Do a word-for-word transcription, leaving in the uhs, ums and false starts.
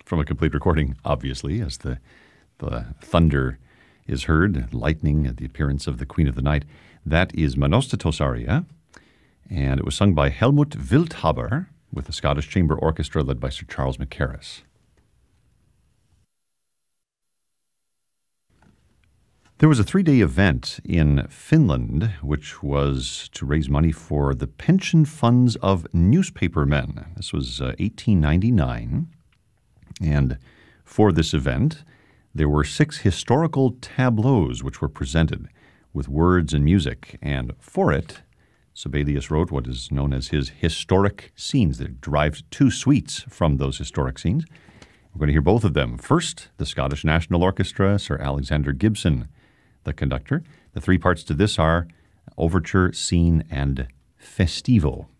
from a complete recording, obviously, as the, the thunder is heard, lightning at the appearance of the Queen of the Night. That is Monostatos aria, and it was sung by Helmut Wildhaber with the Scottish Chamber Orchestra led by Sir Charles Mackerras. There was a three-day event in Finland which was to raise money for the pension funds of newspapermen. This was uh, eighteen ninety-nine, and for this event, there were six historical tableaus which were presented with words and music, and for it, Sibelius wrote what is known as his historic scenes that derived two suites from those historic scenes. We're going to hear both of them. First, the Scottish National Orchestra, Sir Alexander Gibson, the conductor. The three parts to this are Overture, Scene, and Festivo.